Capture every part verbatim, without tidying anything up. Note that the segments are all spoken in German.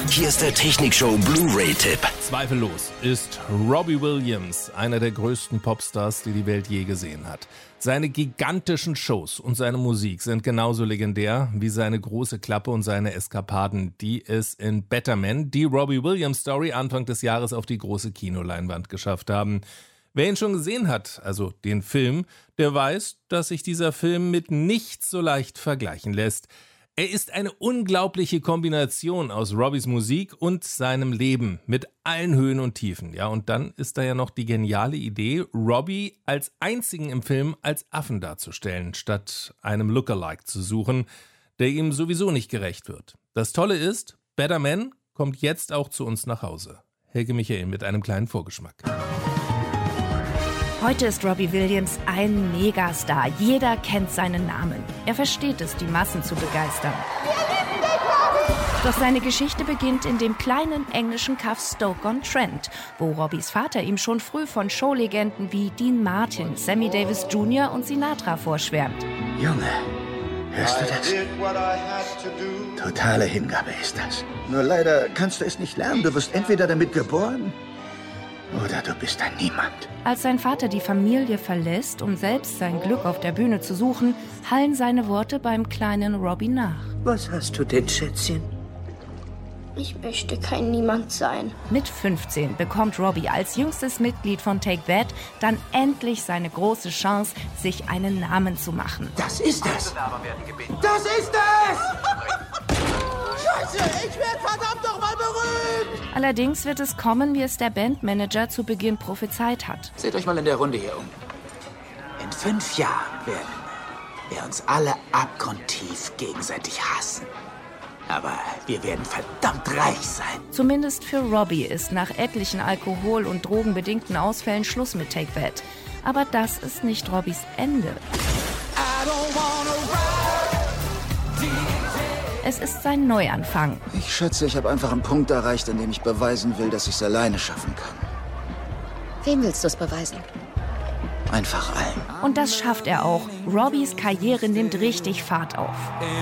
Hier ist der Technikshow Blu-ray-Tipp. Zweifellos ist Robbie Williams einer der größten Popstars, die die Welt je gesehen hat. Seine gigantischen Shows und seine Musik sind genauso legendär wie seine große Klappe und seine Eskapaden, die es in Better Man, die Robbie Williams Story, Anfang des Jahres auf die große Kinoleinwand geschafft haben. Wer ihn schon gesehen hat, also den Film, der weiß, dass sich dieser Film mit nichts so leicht vergleichen lässt. Er ist eine unglaubliche Kombination aus Robbies Musik und seinem Leben mit allen Höhen und Tiefen. Ja, und dann ist da ja noch die geniale Idee, Robbie als einzigen im Film als Affen darzustellen, statt einem Lookalike zu suchen, der ihm sowieso nicht gerecht wird. Das Tolle ist, Better Man kommt jetzt auch zu uns nach Hause. Helge Michael mit einem kleinen Vorgeschmack. Heute ist Robbie Williams ein Megastar. Jeder kennt seinen Namen. Er versteht es, die Massen zu begeistern. Doch seine Geschichte beginnt in dem kleinen englischen Kaff Stoke-on-Trent, wo Robbies Vater ihm schon früh von Showlegenden wie Dean Martin, Sammy Davis Junior und Sinatra vorschwärmt. Junge, hörst du das? Totale Hingabe ist das. Nur leider kannst du es nicht lernen. Du wirst entweder damit geboren oder du bist ein Niemand. Als sein Vater die Familie verlässt, um selbst sein Glück auf der Bühne zu suchen, hallen seine Worte beim kleinen Robbie nach. Was hast du denn, Schätzchen? Ich möchte kein Niemand sein. Mit fünfzehn bekommt Robbie als jüngstes Mitglied von Take That dann endlich seine große Chance, sich einen Namen zu machen. Das ist es! Das ist es! Scheiße, ich werde verdammt noch mal berühmt! Allerdings wird es kommen, wie es der Bandmanager zu Beginn prophezeit hat. Seht euch mal in der Runde hier um. In fünf Jahren werden wir uns alle abgrundtief gegenseitig hassen. Aber wir werden verdammt reich sein. Zumindest für Robbie ist nach etlichen Alkohol- und drogenbedingten Ausfällen Schluss mit Take That. Aber das ist nicht Robbies Ende. Es ist sein Neuanfang. Ich schätze, ich habe einfach einen Punkt erreicht, an dem ich beweisen will, dass ich es alleine schaffen kann. Wem willst du es beweisen? Einfach allen. Und das schafft er auch. Robbies Karriere nimmt richtig Fahrt auf.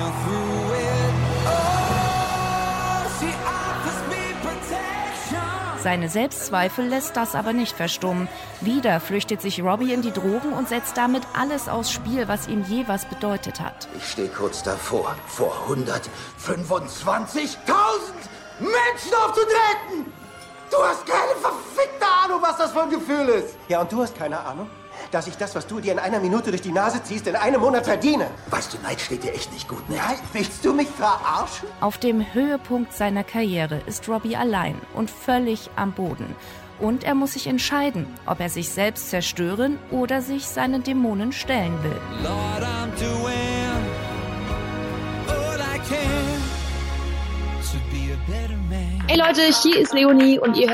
Seine Selbstzweifel lässt das aber nicht verstummen. Wieder flüchtet sich Robbie in die Drogen und setzt damit alles aufs Spiel, was ihm je was bedeutet hat. Ich stehe kurz davor, vor hundertfünfundzwanzigtausend Menschen aufzutreten! Du hast keine verfickte Ahnung, was das für ein Gefühl ist! Ja, und du hast keine Ahnung, dass ich das, was du dir in einer Minute durch die Nase ziehst, in einem Monat verdiene. Weißt du, Neid steht dir echt nicht gut, ne? Nein, willst du mich verarschen? Auf dem Höhepunkt seiner Karriere ist Robbie allein und völlig am Boden. Und er muss sich entscheiden, ob er sich selbst zerstören oder sich seinen Dämonen stellen will. Lord, I'm doing all I can to be a better man. Hey Leute, hier ist Leonie und ihr hört